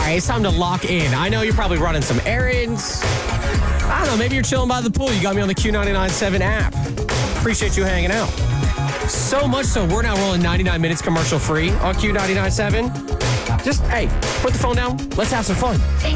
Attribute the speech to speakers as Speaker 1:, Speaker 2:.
Speaker 1: right, it's time to lock in. I know you're probably running some errands. I don't know, maybe you're chilling by the pool. You got me on the Q99.7 app. Appreciate you hanging out. So much so, we're now rolling 99 minutes commercial free on Q99.7. Just, hey, put the phone down. Let's have some fun.